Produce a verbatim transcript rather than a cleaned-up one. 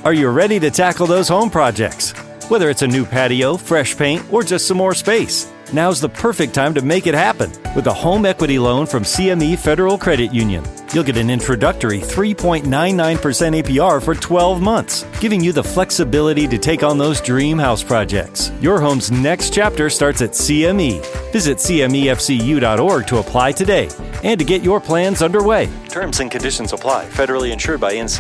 Are you ready to tackle those home projects? Whether it's a new patio, fresh paint, or just some more space, now's the perfect time to make it happen with a home equity loan from C M E Federal Credit Union. You'll get an introductory three point nine nine percent A P R for twelve months, giving you the flexibility to take on those dream house projects. Your home's next chapter starts at C M E. Visit C M E F C U dot org to apply today and to get your plans underway. Terms and conditions apply. Federally insured by N C